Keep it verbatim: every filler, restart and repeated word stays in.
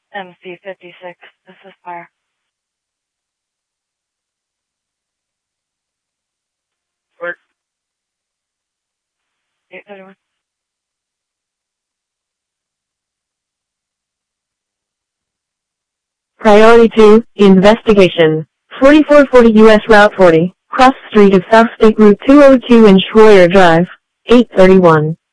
M C fifty-six, this is fire. Work. eight thirty-one. Priority two, investigation. forty-four forty U S Route forty, cross street of South State Route two oh two and Schroyer Drive, eight thirty-one.